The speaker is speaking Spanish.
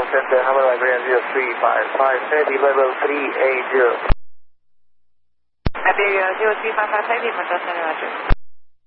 Center, Hammer Library 0355, heavy level 380. Iberia 0355, heavy, Madras Center, Roger.